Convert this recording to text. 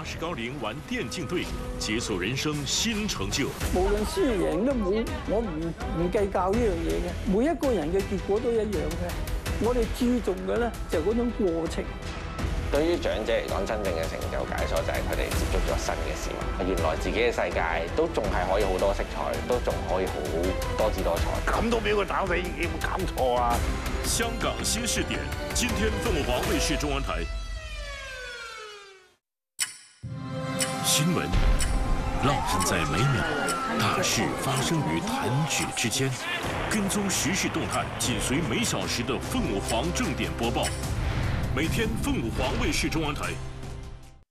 拔士高龄玩电竞队，解锁人生新成就。 無論輸贏都冇，我唔計較呢樣嘢嘅。每一個人嘅結果都一樣嘅。我哋注重嘅咧就係嗰種過程。 對於長者嚟講，真正嘅成就解鎖就係佢哋接觸咗新嘅事物。原來自己嘅世界都仲係可以好多色彩，都仲可以好多姿多彩。 咁都俾佢打死，有冇搞錯啊？ 香港新視點，今天鳳凰衛視中文台。新聞烙印在每秒，大事發生於彈指之間。跟蹤時事動態，緊隨每小時的鳳凰正點播報。每天鳳凰衛視中文台